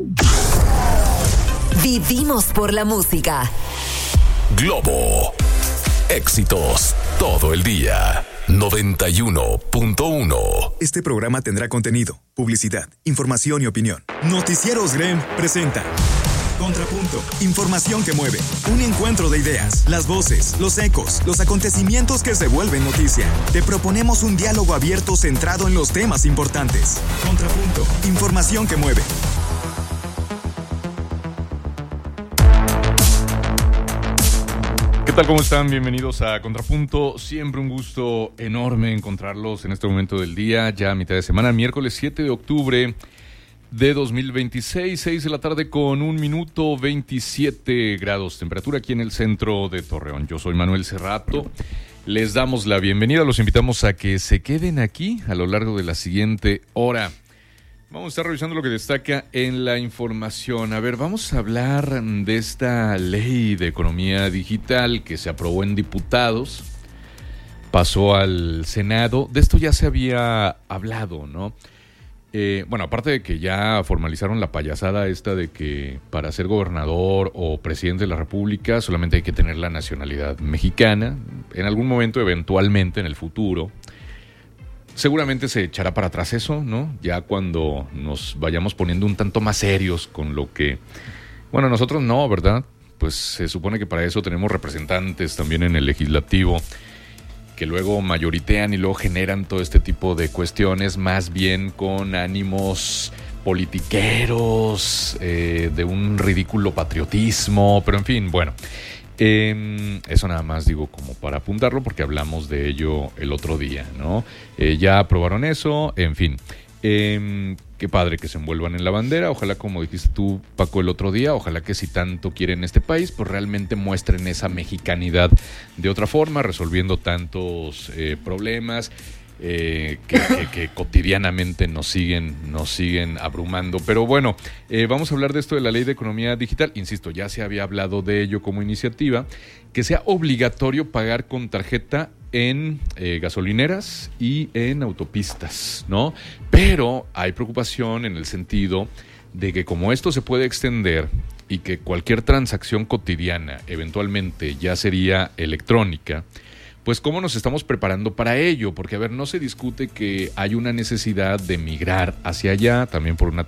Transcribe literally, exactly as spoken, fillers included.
Vivimos por la música. Globo. Éxitos todo el día. noventa y uno punto uno. Este programa tendrá contenido, publicidad, información y opinión. Noticieros Grem presenta Contrapunto, información que mueve, un encuentro de ideas, las voces, los ecos, los acontecimientos que se vuelven noticia. Te proponemos un diálogo abierto centrado en los temas importantes. Contrapunto, información que mueve. ¿Qué tal? ¿Cómo están? Bienvenidos a Contrapunto. Siempre un gusto enorme encontrarlos en este momento del día, ya a mitad de semana, miércoles siete de octubre de dos mil veintiséis, seis de la tarde con un minuto, veintisiete grados, temperatura aquí en el centro de Torreón. Yo soy Manuel Cerrato. Les damos la bienvenida, los invitamos a que se queden aquí a lo largo de la siguiente hora. Vamos a estar revisando lo que destaca en la información. A ver, vamos a hablar de esta ley de economía digital que se aprobó en diputados, pasó al Senado. De esto ya se había hablado, ¿no? Eh, bueno, aparte de que ya formalizaron la payasada esta de que para ser gobernador o presidente de la República solamente hay que tener la nacionalidad mexicana. En algún momento, eventualmente, en el futuro, seguramente se echará para atrás eso, ¿no? Ya cuando nos vayamos poniendo un tanto más serios con lo que... Bueno, nosotros no, ¿verdad? Pues se supone que para eso tenemos representantes también en el legislativo que luego mayoritean y luego generan todo este tipo de cuestiones, más bien con ánimos politiqueros, eh, de un ridículo patriotismo, pero en fin, bueno... Eh, eso nada más digo como para apuntarlo porque hablamos de ello el otro día, ¿no? Eh, ya aprobaron eso, en fin. Eh, qué padre que se envuelvan en la bandera. Ojalá, como dijiste tú, Paco, el otro día, ojalá que si tanto quieren este país, pues realmente muestren esa mexicanidad de otra forma, resolviendo tantos eh, problemas. Eh, que, que, que cotidianamente nos siguen, nos siguen abrumando. Pero bueno, eh, vamos a hablar de esto de la ley de economía digital. Insisto, ya se había hablado de ello como iniciativa, que sea obligatorio pagar con tarjeta en eh, gasolineras y en autopistas, ¿no? Pero hay preocupación en el sentido de que como esto se puede extender y que cualquier transacción cotidiana eventualmente ya sería electrónica, pues cómo nos estamos preparando para ello, porque a ver, no se discute que hay una necesidad de migrar hacia allá, también por una